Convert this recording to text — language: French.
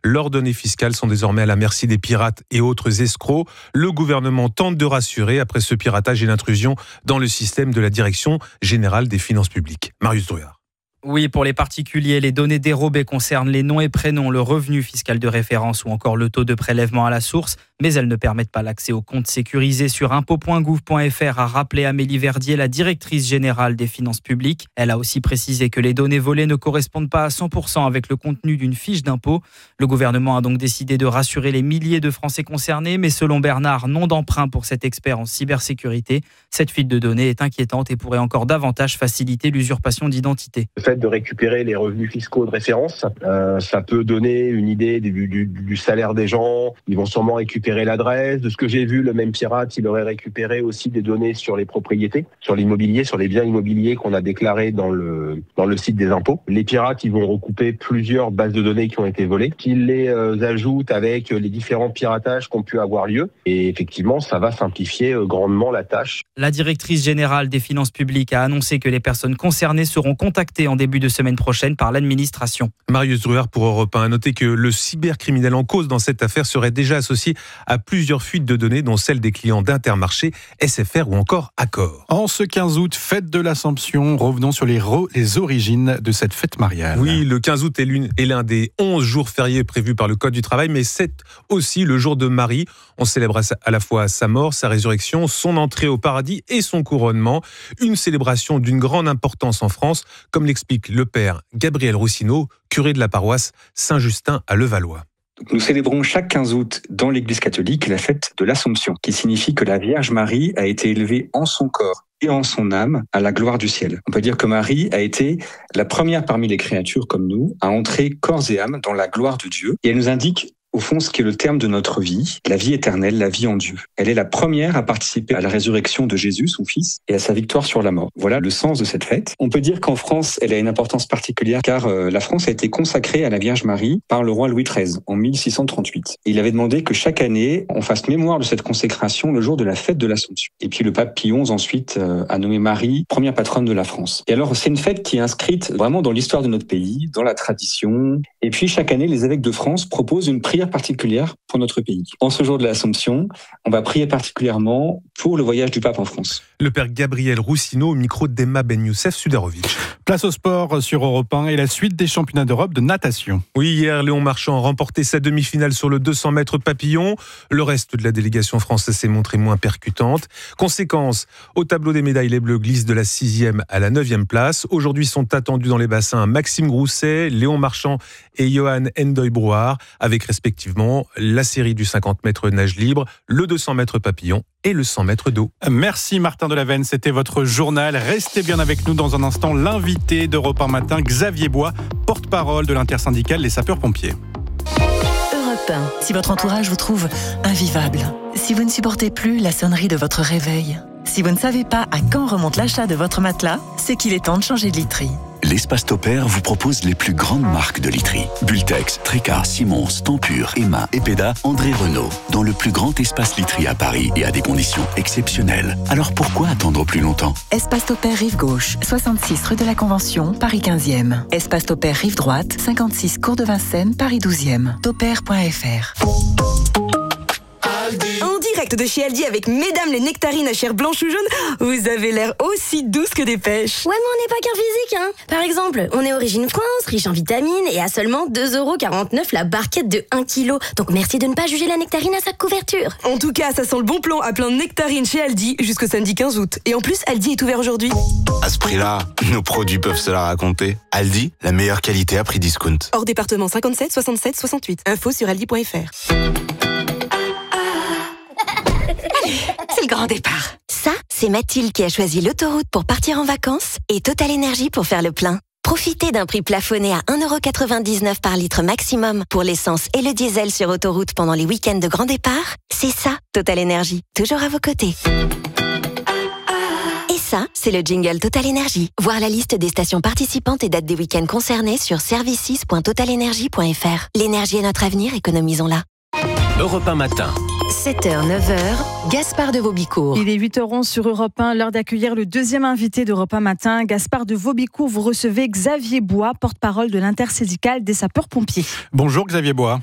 Leurs données fiscales sont désormais à la merci des pirates et autres escrocs. Le gouvernement tente de rassurer après ce piratage et l'intrusion dans le système de la Direction générale des finances publiques. Marius Drouillard. Oui, pour les particuliers, les données dérobées concernent les noms et prénoms, le revenu fiscal de référence ou encore le taux de prélèvement à la source, mais elles ne permettent pas l'accès aux comptes sécurisés sur impôts.gouv.fr, a rappelé Amélie Verdier, la directrice générale des finances publiques. Elle a aussi précisé que les données volées ne correspondent pas à 100% avec le contenu d'une fiche d'impôt. Le gouvernement a donc décidé de rassurer les milliers de Français concernés, mais selon Bernard, non d'emprunt pour cet expert en cybersécurité. Cette fuite de données est inquiétante et pourrait encore davantage faciliter l'usurpation d'identité. De récupérer les revenus fiscaux de référence, ça peut donner une idée du salaire des gens. Ils vont sûrement récupérer l'adresse. De ce que j'ai vu, le même pirate, il aurait récupéré aussi des données sur les propriétés, sur l'immobilier, sur les biens immobiliers qu'on a déclarés dans le site des impôts. Les pirates, ils vont recouper plusieurs bases de données qui ont été volées, qu'ils les ajoutent avec les différents piratages qui ont pu avoir lieu. Et effectivement, ça va simplifier grandement la tâche. La directrice générale des finances publiques a annoncé que les personnes concernées seront contactées en début de semaine prochaine par l'administration. Marius Drouillard pour Europe 1 a noté que le cybercriminel en cause dans cette affaire serait déjà associé à plusieurs fuites de données, dont celle des clients d'Intermarché, SFR ou encore Accor. En ce 15 août, fête de l'Assomption, revenons sur les origines de cette fête mariale. Oui, le 15 août est l'un des 11 jours fériés prévus par le Code du travail, mais c'est aussi le jour de Marie. On célèbre à la fois sa mort, sa résurrection, son entrée au paradis et son couronnement. Une célébration d'une grande importance en France, comme l'explique le père Gabriel Roussineau, curé de la paroisse Saint-Justin à Levallois. Nous célébrons chaque 15 août dans l'Église catholique la fête de l'Assomption, qui signifie que la Vierge Marie a été élevée en son corps et en son âme à la gloire du ciel. On peut dire que Marie a été la première parmi les créatures comme nous à entrer corps et âme dans la gloire de Dieu. Et elle nous indique au fond ce qui est le terme de notre vie, la vie éternelle, la vie en Dieu. Elle est la première à participer à la résurrection de Jésus, son fils, et à sa victoire sur la mort. Voilà le sens de cette fête. On peut dire qu'en France, elle a une importance particulière car la France a été consacrée à la Vierge Marie par le roi Louis XIII en 1638. Et il avait demandé que chaque année, on fasse mémoire de cette consécration le jour de la fête de l'Assomption. Et puis le pape Pie XI ensuite a nommé Marie première patronne de la France. Et alors c'est une fête qui est inscrite vraiment dans l'histoire de notre pays, dans la tradition. Et puis chaque année, les évêques de France proposent une prière particulière pour notre pays. En ce jour de l'Assomption, on va prier particulièrement pour le voyage du pape en France. Le père Gabriel Roussineau au micro d'Emma Ben Youssef Sudarovic. Place au sport sur Europe 1 et la suite des championnats d'Europe de natation. Oui, hier, Léon Marchand a remporté sa demi-finale sur le 200 mètres papillon. Le reste de la délégation française s'est montrée moins percutante. Conséquence, au tableau des médailles, les Bleus glissent de la 6e à la 9e place. Aujourd'hui sont attendus dans les bassins Maxime Grousset, Léon Marchand et Johan Endoy-Brouard, avec respectivement la série du 50 mètres nage libre, le 200 mètres papillon et le 100 mètres d'eau. Merci Martin Delaveine, c'était votre journal. Restez bien avec nous dans un instant. L'invité d'Europe 1 Matin, Xavier Bois, porte-parole de l'intersyndicale Les Sapeurs-Pompiers. Europe 1. Si votre entourage vous trouve invivable, si vous ne supportez plus la sonnerie de votre réveil, si vous ne savez pas à quand remonte l'achat de votre matelas, c'est qu'il est temps de changer de literie. L'Espace Topair vous propose les plus grandes marques de literie. Bultex, Trécar, Simons, Tempur, Emma, Epeda, André Renault. Dans le plus grand espace literie à Paris et à des conditions exceptionnelles. Alors pourquoi attendre plus longtemps ? Espace Topair Rive Gauche, 66 rue de la Convention, Paris 15e. Espace Topair Rive Droite, 56 cours de Vincennes, Paris 12e. Topair.fr. En direct de chez Aldi avec Mesdames les nectarines à chair blanche ou jaune, vous avez l'air aussi douce que des pêches. Ouais, mais on n'est pas qu'un physique, hein. Par exemple, on est Origine France, riche en vitamines et à seulement 2,49€ la barquette de 1 kg. Donc merci de ne pas juger la nectarine à sa couverture. En tout cas, ça sent le bon plan à plein de nectarines chez Aldi jusqu'au samedi 15 août. Et en plus, Aldi est ouvert aujourd'hui. À ce prix-là, nos produits peuvent se la raconter. Aldi, la meilleure qualité à prix discount. Hors département 57 67 68. Info sur aldi.fr. C'est le grand départ. Ça, c'est Mathilde qui a choisi l'autoroute pour partir en vacances et Total Énergie pour faire le plein. Profitez d'un prix plafonné à 1,99€ par litre maximum pour l'essence et le diesel sur autoroute pendant les week-ends de grand départ. C'est ça, Total Énergie, toujours à vos côtés. Et ça, c'est le jingle Total Énergie. Voir la liste des stations participantes et dates des week-ends concernés sur services.totalenergie.fr. L'énergie est notre avenir, économisons-la. Europe 1 Matin. 7h, 9h, Gaspard de Vaubicourt. Il est 8h11 sur Europe 1, l'heure d'accueillir le deuxième invité d'Europe 1 Matin. Gaspard de Vaubicourt, vous recevez Xavier Bois, porte-parole de l'intersyndicale des sapeurs-pompiers. Bonjour Xavier Bois.